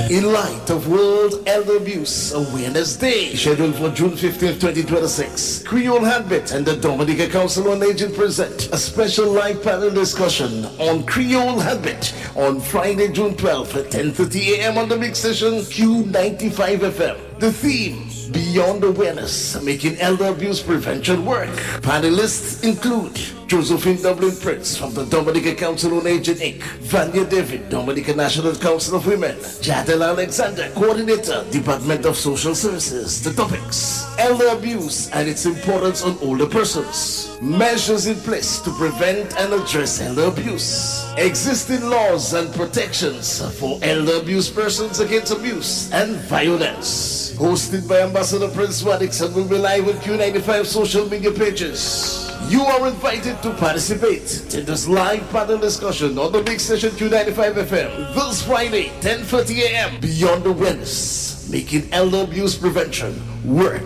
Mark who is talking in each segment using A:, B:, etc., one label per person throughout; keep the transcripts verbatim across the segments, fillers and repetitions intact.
A: In light of World Elder Abuse Awareness Day, scheduled for June fifteenth, twenty twenty-six, Creole Handbit and the Dominica Council on Aging present a special live panel discussion on Creole Handbit on Friday, June twelfth at ten thirty a.m. on the big station Q ninety-five F M. The theme, Beyond Awareness, Making Elder Abuse Prevention Work. Panelists include Josephine Dublin Prince from the Dominica Council on Aging Incorporated, Vanya David, Dominica National Council of Women, Jadel Alexander, Coordinator, Department of Social Services. The topics, elder abuse and its importance on older persons, measures in place to prevent and address elder abuse, existing laws and protections for elder abuse persons against abuse and violence. Hosted by Ambassador Prince Wadix and will be live on Q ninety-five social media pages. You are invited to participate in this live panel discussion on the big station Q ninety-five F M this Friday, ten thirty a.m. Beyond Awareness, Making Elder Abuse Prevention Work.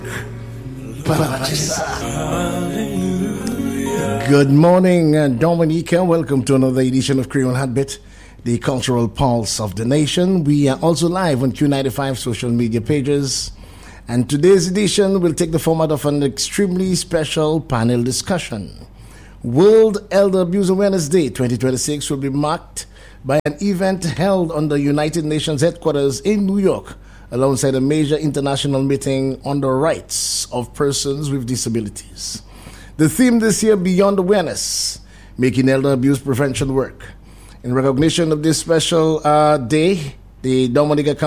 A: Good morning, uh, Dominica. Welcome to another edition of Creole Handbit, the cultural pulse of the nation. We are also live on Q ninety-five social media pages. And today's edition will take the format of an extremely special panel discussion. World Elder Abuse Awareness Day twenty twenty-six will be marked by an event held on the United Nations headquarters in New York, alongside a major international meeting on the rights of persons with disabilities. The theme this year, Beyond Awareness, Making Elder Abuse Prevention Work. In recognition of this special uh, day, the Dominica